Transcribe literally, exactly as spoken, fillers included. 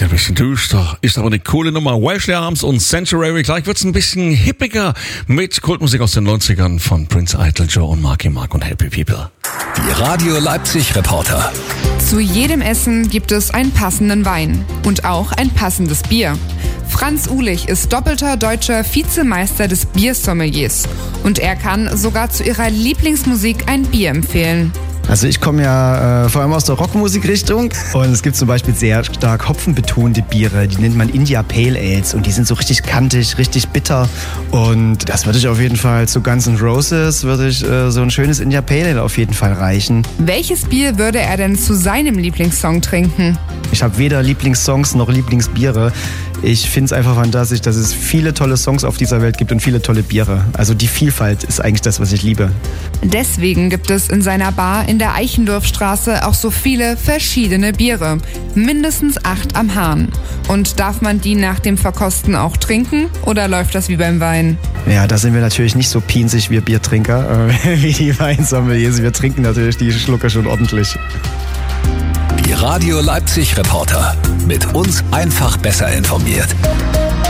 ein bisschen düster, ist aber eine coole Nummer. Welshly Arms und Sanctuary. Gleich wird's ein bisschen hippiger mit Kultmusik aus den neunzigern von Prince, Idol, Joe und Marky Mark und Happy People. Die Radio Leipzig Reporter. Zu jedem Essen gibt es einen passenden Wein und auch ein passendes Bier. Franz Uhlich ist doppelter deutscher Vizemeister des Biersommeliers und er kann sogar zu ihrer Lieblingsmusik ein Bier empfehlen. Also ich komme ja äh, vor allem aus der Rockmusikrichtung und es gibt zum Beispiel sehr stark hopfenbetonte Biere, die nennt man India Pale Ales und die sind so richtig kantig, richtig bitter und das würde ich auf jeden Fall zu Guns N' Roses, würde ich äh, so ein schönes India Pale Ale auf jeden Fall reichen. Welches Bier würde er denn zu seinem Lieblingssong trinken? Ich habe weder Lieblingssongs noch Lieblingsbiere. Ich finde es einfach fantastisch, dass es viele tolle Songs auf dieser Welt gibt und viele tolle Biere. Also die Vielfalt ist eigentlich das, was ich liebe. Deswegen gibt es in seiner Bar in der Eichendorfstraße auch so viele verschiedene Biere. Mindestens acht am Hahn. Und darf man die nach dem Verkosten auch trinken oder läuft das wie beim Wein? Ja, da sind wir natürlich nicht so pinzig, wir Biertrinker, äh, wie die Weinsommeliers. Wir trinken natürlich die Schlucke schon ordentlich. Die Radio Leipzig Reporter. Mit uns einfach besser informiert.